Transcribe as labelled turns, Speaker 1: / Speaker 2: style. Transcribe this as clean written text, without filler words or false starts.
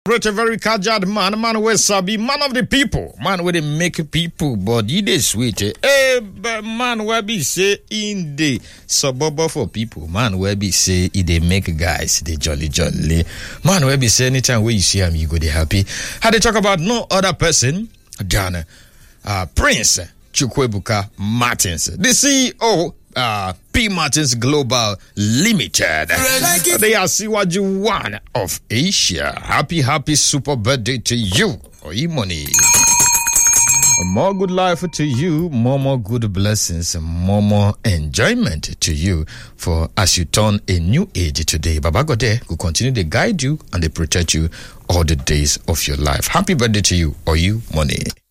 Speaker 1: Approach a very casual man with sabi, man of the people, man with the make people, but he dey sweet. But man where be say in the suburb for people, man where be say he dey make guys they jolly. Man where be say anytime where you see him, you go dey happy. How they talk about no other person than Prince Chukwuebuka Martins, the CEO. P. Martins Global Limited. They are Siwaju one of Asia. Happy super birthday to you, Oimoni. More good life to you, more good blessings, more enjoyment to you for as you turn a new age today. Baba Gode will continue to guide you and they protect you all the days of your life. Happy birthday to you, Oimoni.